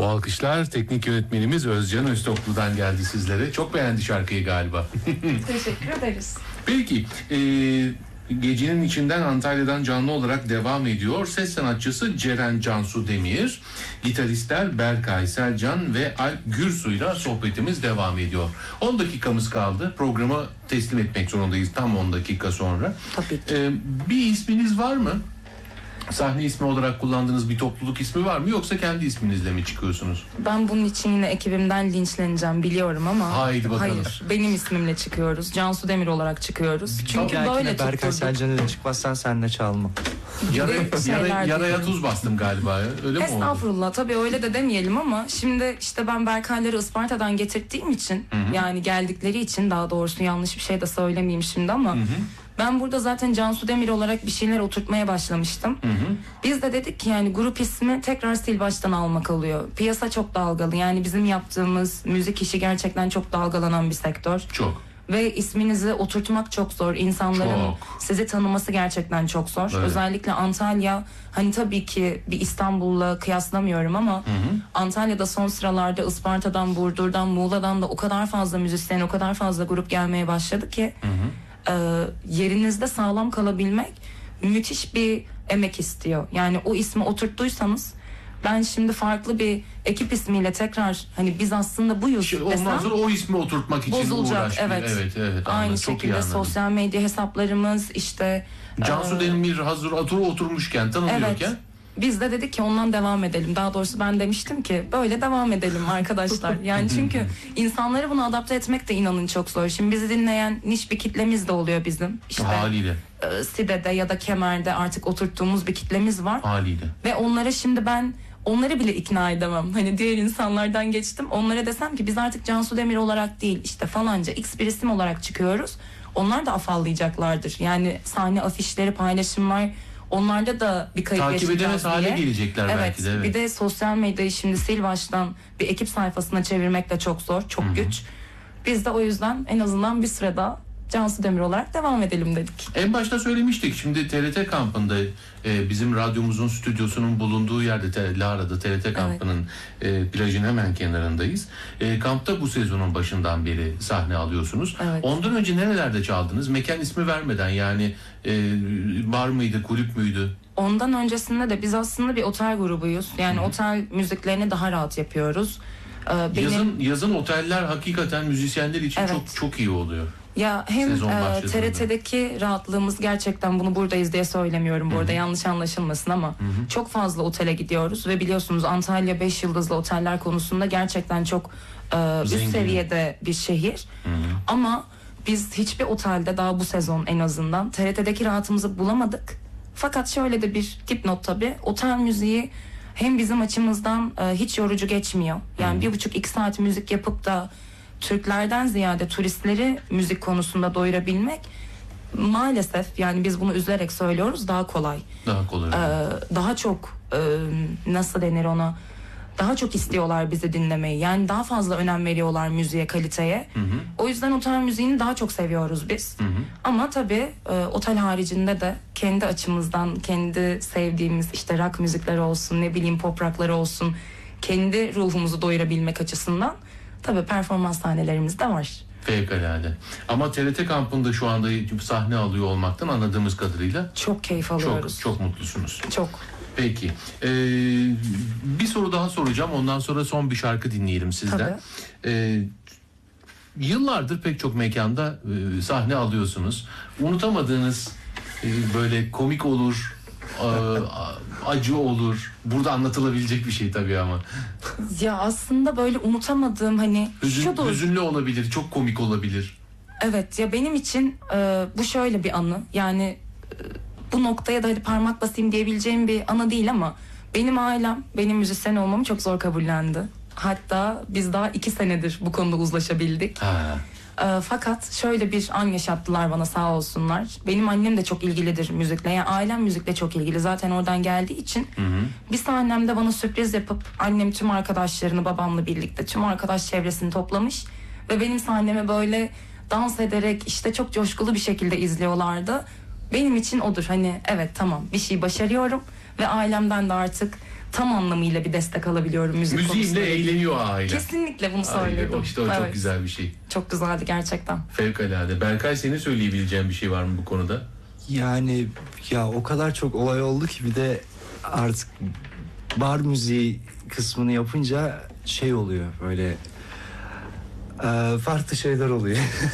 Bu alkışlar teknik yönetmenimiz Özcan Öztoklu'dan geldi sizlere. Çok beğendi şarkıyı galiba. Teşekkür ederiz. Peki, gecenin içinden Antalya'dan canlı olarak devam ediyor. Ses sanatçısı Ceren Cansu Demir, gitaristler Berkay Selcan ve Alp Gürsu'yla sohbetimiz devam ediyor. 10 dakikamız kaldı. Programı teslim etmek zorundayız tam 10 dakika sonra. Tabii ki. Bir isminiz var mı? Sahne ismi olarak kullandığınız bir topluluk ismi var mı, yoksa kendi isminizle mi çıkıyorsunuz? Ben bunun için yine ekibimden linçleneceğim biliyorum ama Haydi bakalım. hayır, benim ismimle çıkıyoruz. Cansu Demir olarak çıkıyoruz. Çünkü böyle Berkay tutturduk. Selcan'ı çıkmazsan senle çalma. Yaraya tuz bastım galiba ya. Öyle mi oldu? Estağfurullah, tabii öyle de demeyelim ama şimdi işte ben Berkayları Isparta'dan getirdiğim için, yani geldikleri için, daha doğrusu yanlış bir şey de söylemeyeyim şimdi ama ben burada zaten Cansu Demir olarak bir şeyler oturtmaya başlamıştım. Biz de dedik ki yani grup ismi tekrar sil baştan almak oluyor. Piyasa çok dalgalı, yani bizim yaptığımız müzik işi gerçekten çok dalgalanan bir sektör. Çok. Ve isminizi oturtmak çok zor. İnsanların sizi tanıması gerçekten çok zor. Evet. Özellikle Antalya, hani tabii ki bir İstanbul'la kıyaslamıyorum ama Antalya'da son sıralarda Isparta'dan, Burdur'dan, Muğla'dan da o kadar fazla müzisyen, o kadar fazla grup gelmeye başladı ki yerinizde sağlam kalabilmek müthiş bir emek istiyor. Yani o ismi oturttuysanız, ben şimdi farklı bir ekip ismiyle tekrar hani biz aslında buyuz Ondan desem, sonra o ismi oturtmak için bozulacak. uğraş. Evet. Evet. Aynı Anladım. Çok iyi şekilde anladım. sosyal medya hesaplarımız işte Cansu Demir hazır oturmuşken, tanınıyorken. evet. Biz de dedik ki ondan devam edelim. Daha doğrusu ben demiştim ki böyle devam edelim arkadaşlar. Yani çünkü insanları buna adapte etmek de inanın çok zor. Şimdi bizi dinleyen niş bir kitlemiz de oluyor bizim. İşte Haliyle. Side'de ya da Kemer'de artık oturttuğumuz bir kitlemiz var. Haliyle. Ve onlara şimdi ben onları bile ikna edemem. Hani diğer insanlardan geçtim. Onlara desem ki biz artık Cansu Demir olarak değil, işte falanca X bir isim olarak çıkıyoruz. Onlar da afallayacaklardır. Yani sahne afişleri, paylaşımlar, onlarda da bir kayıp Takip edemez hale gelecekler belki de. Evet. Bir de sosyal medyayı şimdi sil baştan bir ekip sayfasına çevirmek de çok zor, çok güç. Biz de o yüzden en azından bir süre daha Cansu Demir olarak devam edelim dedik. En başta söylemiştik. Şimdi TRT kampında bizim radyomuzun stüdyosunun bulunduğu yerde, Lara'da TRT kampının plajın hemen kenarındayız. Kampta bu sezonun başından beri sahne alıyorsunuz. Evet. Ondan önce nerelerde çaldınız? Mekan ismi vermeden, yani bar mıydı, kulüp müydü? Ondan öncesinde de biz aslında bir otel grubuyuz. Yani otel müziklerini daha rahat yapıyoruz. Yazın oteller hakikaten müzisyenler için çok iyi oluyor. Ya hem Sezon başladığında. TRT'deki rahatlığımız gerçekten, bunu buradayız diye söylemiyorum bu arada, yanlış anlaşılmasın ama çok fazla otele gidiyoruz ve biliyorsunuz Antalya 5 yıldızlı oteller konusunda gerçekten çok üst seviyede bir şehir. Ama biz hiçbir otelde daha bu sezon en azından TRT'deki rahatımızı bulamadık. Fakat şöyle de bir dipnot tabii, otel müziği hem bizim açımızdan hiç yorucu geçmiyor. Yani 1,5-2 saat müzik yapıp da Türklerden ziyade turistleri müzik konusunda doyurabilmek maalesef, yani biz bunu üzülerek söylüyoruz, daha kolay. Daha kolay. Daha çok nasıl denir ona, daha çok istiyorlar bizi dinlemeyi. Yani daha fazla önem veriyorlar müziğe, kaliteye. O yüzden otel müziğini daha çok seviyoruz biz. Ama tabii otel haricinde de kendi açımızdan, kendi sevdiğimiz işte rock müzikleri olsun, ne bileyim pop rockları olsun, kendi ruhumuzu doyurabilmek açısından tabii performans sahnelerimiz de var. Fevkalade. Ama TRT kampında şu anda sahne alıyor olmaktan anladığımız kadarıyla çok keyif alıyoruz. Çok mutlusunuz. Çok. Peki. Bir soru daha soracağım. Ondan sonra son bir şarkı dinleyelim sizden. Yıllardır pek çok mekanda sahne alıyorsunuz. Unutamadığınız böyle komik olur, acı olur. Burada anlatılabilecek bir şey tabii ama. Ya aslında böyle unutamadığım hani şudur. Hüzünlü olabilir, çok komik olabilir. Evet ya, benim için bu şöyle bir anı. Yani bu noktaya da hadi parmak basayım diyebileceğim bir anı değil ama benim ailem benim müzisyen olmamı çok zor kabullendi. Hatta biz daha 2 senedir bu konuda uzlaşabildik. Fakat şöyle bir an yaşattılar bana, sağ olsunlar. Benim annem de çok ilgilidir müzikle. Yani ailem müzikle çok ilgili. Zaten oradan geldiği için. Bir sahnemde bana sürpriz yapıp annem tüm arkadaşlarını, babamla birlikte tüm arkadaş çevresini toplamış. Ve benim sahneme böyle dans ederek işte çok coşkulu bir şekilde izliyorlardı. Benim için odur. Hani evet, tamam, bir şey başarıyorum ve ailemden de artık tam anlamıyla bir destek alabiliyorum müzik Müziğinle konusunda. eğleniyor aile. Kesinlikle bunu Aile, söyledim. işte o çok Evet. güzel bir şey. Çok güzeldi gerçekten. Fevkalade. Berkay, senin söyleyebileceğin bir şey var mı bu konuda? Yani ya o kadar çok olay oldu ki bir de artık bar müziği kısmını yapınca şey oluyor böyle farklı şeyler oluyor.